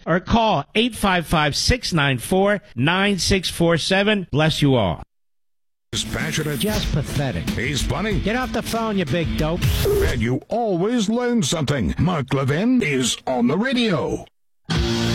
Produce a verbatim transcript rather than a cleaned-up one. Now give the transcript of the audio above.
or call eight five five, six nine four, nine six four seven. Bless you all. He's passionate. Just pathetic. He's funny. Get off the phone, you big dope. And you always learn something. Mark Levin is on the radio.